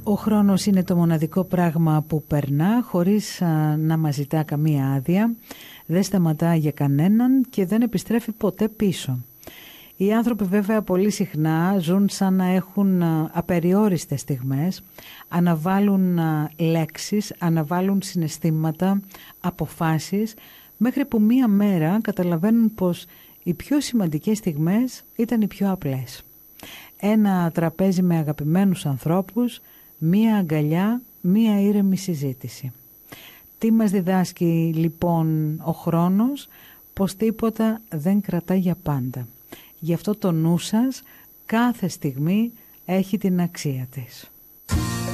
Ο χρόνος είναι το μοναδικό πράγμα που περνά χωρίς να μας ζητά καμία άδεια, δεν σταματά για κανέναν και δεν επιστρέφει ποτέ πίσω. Οι άνθρωποι βέβαια πολύ συχνά ζουν σαν να έχουν απεριόριστες στιγμές, αναβάλουν λέξεις, αναβάλουν συναισθήματα, αποφάσεις, μέχρι που μία μέρα καταλαβαίνουν πως οι πιο σημαντικές στιγμές ήταν οι πιο απλές. Ένα τραπέζι με αγαπημένους ανθρώπους, μία αγκαλιά, μία ήρεμη συζήτηση. Τι μας διδάσκει λοιπόν ο χρόνος? Πως τίποτα δεν κρατά για πάντα. Γι' αυτό το νου σας κάθε στιγμή έχει την αξία της.